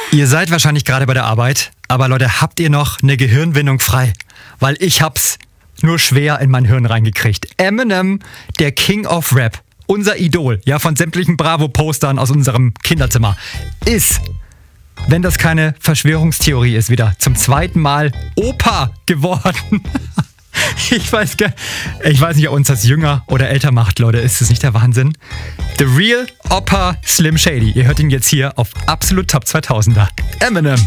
Ihr seid wahrscheinlich gerade bei der Arbeit, aber Leute, habt ihr noch eine Gehirnwindung frei? Weil ich hab's nur schwer in mein Hirn reingekriegt. Eminem, der King of Rap, unser Idol, ja, von sämtlichen Bravo-Postern aus unserem Kinderzimmer, ist, wenn das keine Verschwörungstheorie ist, wieder zum zweiten Mal Opa geworden. Ich weiß nicht, ob uns das jünger oder älter macht, Leute. Ist das nicht der Wahnsinn? The Real Opa Slim Shady. Ihr hört ihn jetzt hier auf Absolut Top 2000er. Eminem.